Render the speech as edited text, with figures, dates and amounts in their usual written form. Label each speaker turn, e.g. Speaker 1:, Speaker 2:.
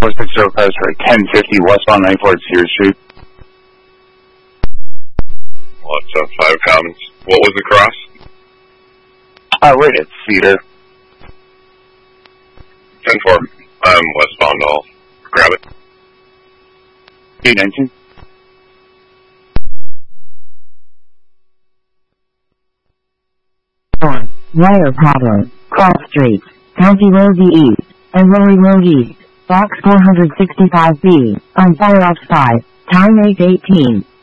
Speaker 1: 4605 for 1050 westbound 94 at Sears Street.
Speaker 2: What's 5 Commons? What was the cross?
Speaker 1: Right at Cedar.
Speaker 2: 10-4. I'm westbound. I'll grab it.
Speaker 1: 819.
Speaker 3: Wire Pablo, Cross Street, County Road East, and Lowry Road East, Box 465B, on Fire Ops 5, time 8:18.